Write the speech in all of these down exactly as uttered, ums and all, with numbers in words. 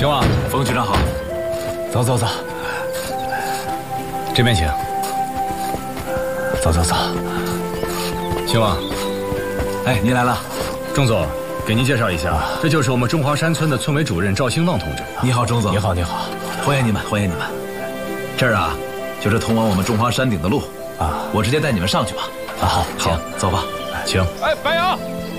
秦王， 冯局长好。 走走走，这边请。走走走。秦王， 哎，您来了。 钟总，给您介绍一下，这就是我们中华山村的村委主任赵兴旺同志。 你好，钟总。 你好，你好， 欢迎你们，欢迎你们。这儿啊，就是通往我们中华山顶的路啊，我直接带你们上去吧。 啊，好， 好，走吧， 请。 哎，白杨，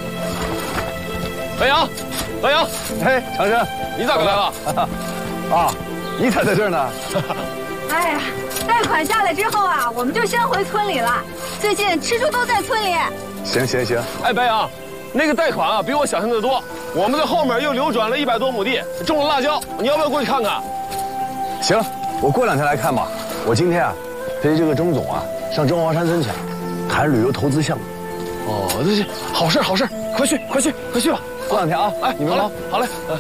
白杨，白杨， 哎，长生， 你咋过来了？ 啊，你咋在这儿呢？ 哎呀，贷款下来之后啊，我们就先回村里了。最近吃猪都在村里。 行行行。 哎，白杨，那个贷款啊，比我想象的多。我们在后面又流转了一百多亩地，种了辣椒，你要不要过去看看？ 行，我过两天来看吧。我今天啊，陪这个钟总啊上中华山村去，谈旅游投资项目。 哦，这这好事好事，快去快去快去吧！ 过两天啊， 哎， 你们忙， 好嘞。嗯。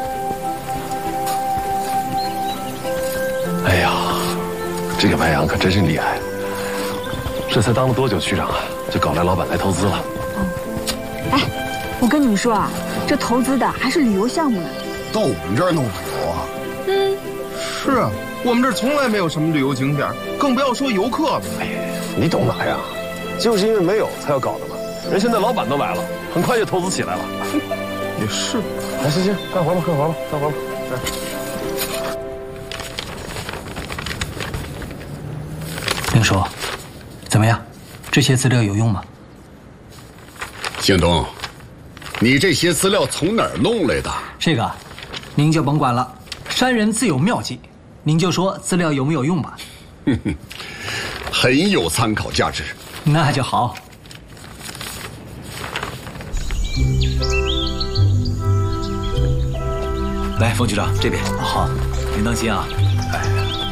哎呀，这个白杨可真是厉害，这才当了多久区长啊，就搞来老板来投资了。 嗯。哎，我跟你们说啊，这投资的还是旅游项目呢。 到我们这儿弄旅游啊？ 嗯。 是啊，我们这儿从来没有什么旅游景点，更不要说游客了。 哎，你懂哪呀？就是因为没有才要搞的嘛。人现在老板都来了，很快就投资起来了。 也是。 来，行行，干活吧，干活吧，干活吧。 林叔，怎么样？这些资料有用吗？ 兴东，你这些资料从哪儿弄来的？ 这个，您就甭管了。山人自有妙计，您就说资料有没有用吧。 哼哼，很有参考价值。 那就好。 来，冯局长这边。 好， 您当心啊。 哎。